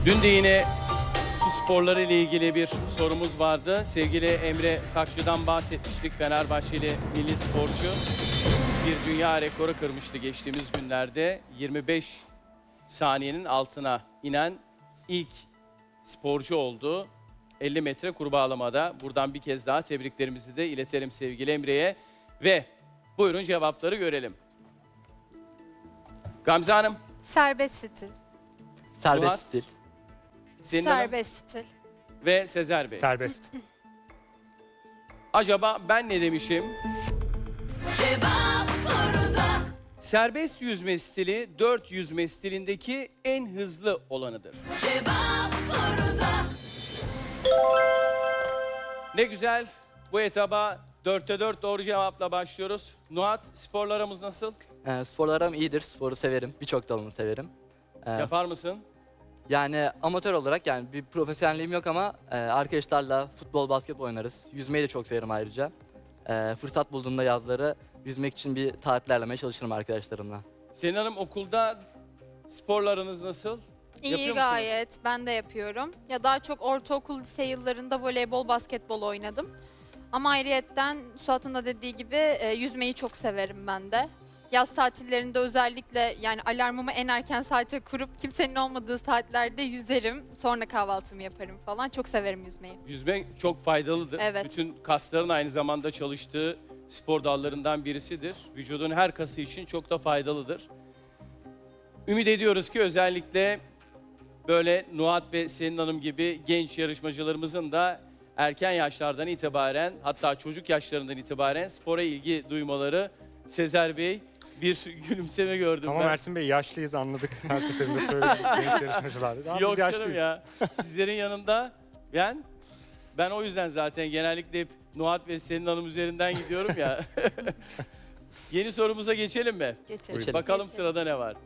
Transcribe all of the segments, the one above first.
Dün de yine su sporları ile ilgili bir sorumuz vardı. Sevgili Emre Sakçı'dan bahsetmiştik. Fenerbahçeli milli sporcu bir dünya rekoru kırmıştı geçtiğimiz günlerde. 25 saniyenin altına inen ilk sporcu oldu. 50 metre kurbağalamada. Buradan bir kez daha tebriklerimizi de iletelim sevgili Emre'ye. Ve buyurun cevapları görelim. Gamze Hanım. Serbest stil. Serbest Murat? stil. Selin Hanım Serbest stil. ve Sezer Bey. Serbest. Acaba ben ne demişim? Cevap soruda. Serbest yüzme stili 4 yüzme stilindeki en hızlı olanıdır. Cevap soruda. Ne güzel. Bu etaba 4'te 4 doğru cevapla başlıyoruz. Nuhat, sporlarımız nasıl? Sporlarım iyidir. Sporu severim. Birçok dalını severim. Yapar mısın? Yani amatör olarak yani bir profesyonelliğim yok ama arkadaşlarla futbol, basketbol oynarız. Yüzmeyi de çok severim ayrıca. Fırsat bulduğumda yazları yüzmek için bir tatil ayarlamaya çalışırım arkadaşlarımla. Selin Hanım, okulda sporlarınız nasıl? İyi Yapıyor musunuz? gayet. Ben de yapıyorum. Ya daha çok ortaokul, lise yıllarında voleybol, basketbol oynadım. Ama ayrıyetten Suat'ın da dediği gibi yüzmeyi çok severim ben de. Yaz tatillerinde özellikle yani alarmımı en erken saate kurup kimsenin olmadığı saatlerde yüzerim. Sonra kahvaltımı yaparım falan. Çok severim yüzmeyi. Yüzme çok faydalıdır. Evet. Bütün kasların aynı zamanda çalıştığı spor dallarından birisidir. Vücudun her kası için çok da faydalıdır. Ümit ediyoruz ki özellikle böyle Nuhat ve Selin Hanım gibi genç yarışmacılarımızın da erken yaşlardan itibaren, hatta çocuk yaşlarından itibaren spora ilgi duymaları. Sezer Bey, bir gülümseme gördüm Tamam ben. Ersin Bey, yaşlıyız anladık. Her seferinde söyledik genç yarışmacılar. Daha Yok biz canım yaşlıyız. ya. Sizlerin yanında ben o yüzden zaten genellikle hep Nuhat ve Selin Hanım üzerinden gidiyorum ya. Yeni sorumuza geçelim mi? Geçelim. Geçelim. Bakalım sırada ne var?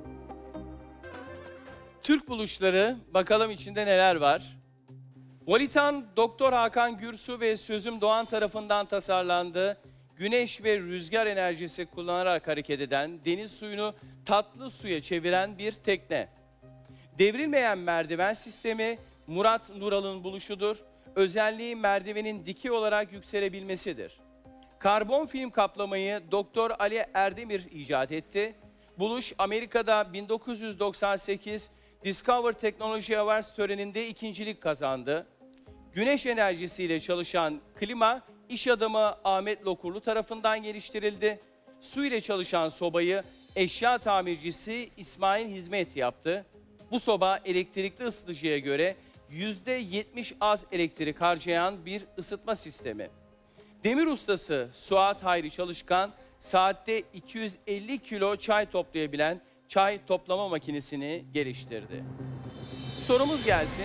Türk buluşları, bakalım içinde neler var? Volitan, Doktor Hakan Gürsu ve Sözüm Doğan tarafından tasarlandı. Güneş ve rüzgar enerjisi kullanarak hareket eden, deniz suyunu tatlı suya çeviren bir tekne. Devrilmeyen merdiven sistemi Murat Nural'ın buluşudur. Özelliği merdivenin dikey olarak yükselebilmesidir. Karbon film kaplamayı Doktor Ali Erdemir icat etti. Buluş Amerika'da 1998 Discover Technology Awards töreninde ikincilik kazandı. Güneş enerjisiyle çalışan klima iş adamı Ahmet Lokurlu tarafından geliştirildi. Su ile çalışan sobayı eşya tamircisi İsmail Hizmet yaptı. Bu soba elektrikli ısıtıcıya göre %70 az elektrik harcayan bir ısıtma sistemi. Demir ustası Suat Hayri Çalışkan saatte 250 kilo çay toplayabilen çay toplama makinesini geliştirdi. Sorumuz gelsin.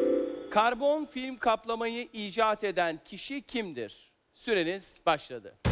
Karbon film kaplamayı icat eden kişi kimdir? Süreniz başladı.